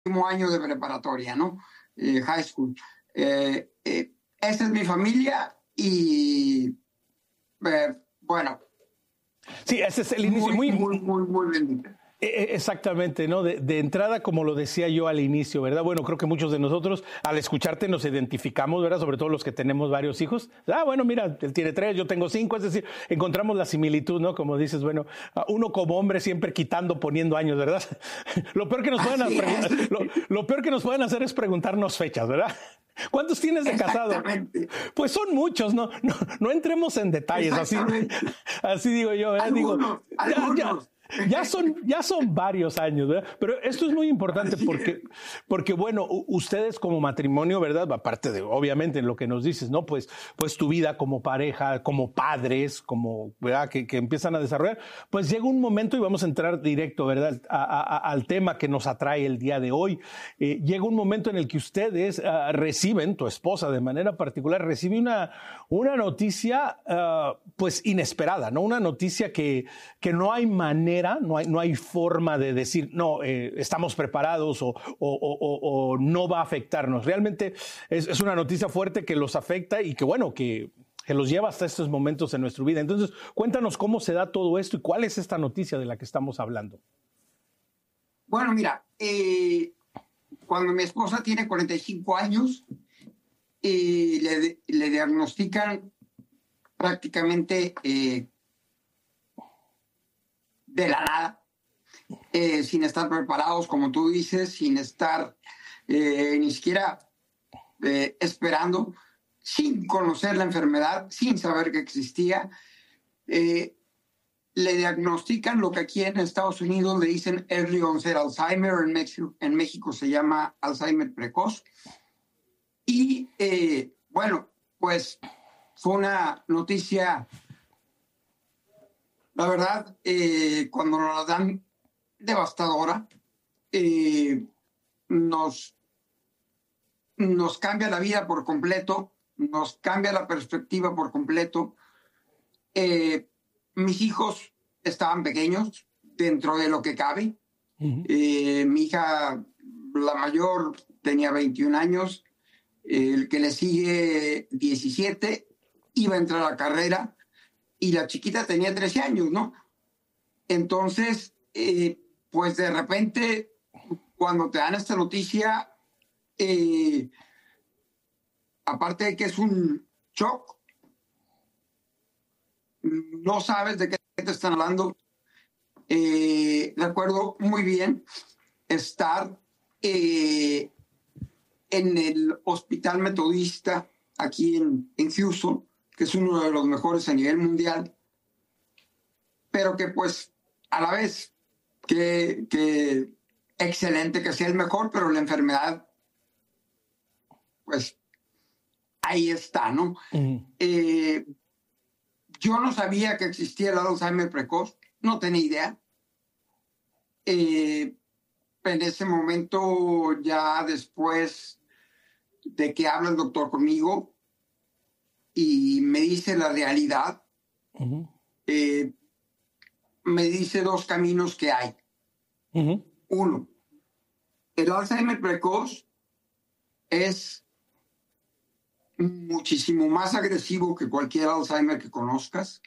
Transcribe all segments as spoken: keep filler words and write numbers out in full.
último año de preparatoria, ¿no? Eh, high school. Eh, eh, esa es mi familia y, eh, bueno. Sí, ese es el inicio. Muy, Muy, muy, muy, muy bendita. Exactamente, ¿no? De, de entrada, como lo decía yo al inicio, ¿verdad? Bueno, creo que muchos de nosotros al escucharte nos identificamos, ¿verdad? Sobre todo los que tenemos varios hijos. Ah, bueno, mira, él tiene tres, yo tengo cinco, es decir, encontramos la similitud, ¿no? Como dices, bueno, uno como hombre siempre quitando, poniendo años, ¿verdad? Lo peor que nos pueden hacer, lo, lo peor que nos pueden hacer es preguntarnos fechas, ¿verdad? ¿Cuántos tienes de casado? Pues son muchos, no, no, no entremos en detalles, así, así digo yo, ¿verdad? Algunos, digo, algunos. Ya, ya, Ya son, ya son varios años, ¿verdad? Pero esto es muy importante porque, porque, bueno, ustedes como matrimonio, ¿verdad? Aparte de, obviamente, en lo que nos dices, ¿no? Pues, pues tu vida como pareja, como padres, como, ¿verdad? Que, que empiezan a desarrollar, pues llega un momento, y vamos a entrar directo, ¿verdad? A, a, al tema que nos atrae el día de hoy. Eh, llega un momento en el que ustedes uh, reciben, tu esposa de manera particular, recibe una, una noticia, uh, pues, inesperada, ¿no? Una noticia que, que no hay manera No hay, no hay forma de decir, no, eh, estamos preparados o, o, o, o no va a afectarnos. Realmente es, es una noticia fuerte que los afecta y que, bueno, que, que los lleva hasta estos momentos en nuestra vida. Entonces, cuéntanos cómo se da todo esto y cuál es esta noticia de la que estamos hablando. Bueno, mira, eh, cuando mi esposa tiene cuarenta y cinco años, eh, le, le diagnostican prácticamente... Eh, de la nada, eh, sin estar preparados, como tú dices, sin estar eh, ni siquiera eh, esperando, sin conocer la enfermedad, sin saber que existía. Eh, le diagnostican lo que aquí en Estados Unidos le dicen early onset Alzheimer, en México, en México se llama Alzheimer precoz. Y eh, bueno, pues fue una noticia... La verdad, eh, cuando nos la dan devastadora, eh, nos, nos cambia la vida por completo, nos cambia la perspectiva por completo. Eh, mis hijos estaban pequeños, dentro de lo que cabe. Uh-huh. Eh, mi hija, la mayor, tenía veintiún años, el que le sigue diecisiete, iba a entrar a la carrera, y la chiquita tenía trece años, ¿no? Entonces, eh, pues de repente, cuando te dan esta noticia, eh, aparte de que es un shock, no sabes de qué te están hablando. Eh, recuerdo muy bien estar eh, en el Hospital Metodista aquí en, en Houston, que es uno de los mejores a nivel mundial, pero que pues a la vez que, que excelente que sea el mejor, pero la enfermedad, pues ahí está, ¿no? Uh-huh. Eh, yo no sabía que existía el Alzheimer precoz, no tenía idea. Eh, en ese momento, ya después de que habla el doctor conmigo y me dice la realidad, uh-huh. eh, me dice dos caminos que hay. Uh-huh. Uno, el Alzheimer precoz es muchísimo más agresivo que cualquier Alzheimer que conozcas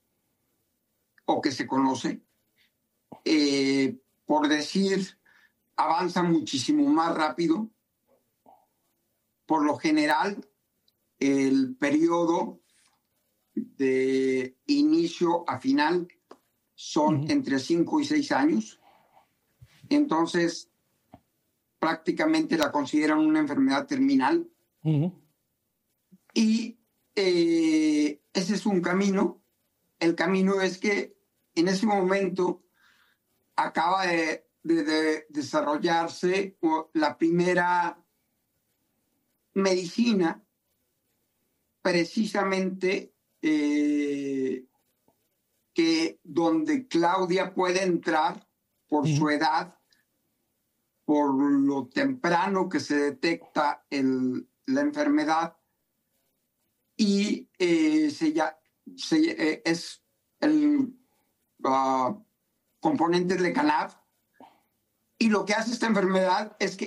o que se conoce. Eh, por decir, avanza muchísimo más rápido. Por lo general, el periodo de inicio a final son uh-huh. entre cinco y seis años. Entonces, prácticamente la consideran una enfermedad terminal. Uh-huh. Y eh, ese es un camino. El camino es que en ese momento acaba de, de, de desarrollarse la primera medicina precisamente eh, que donde Claudia puede entrar por uh-huh. su edad, por lo temprano que se detecta el, la enfermedad, y eh, se ya, se, eh, es el uh, componente de Lecanemab, Y lo que hace esta enfermedad es que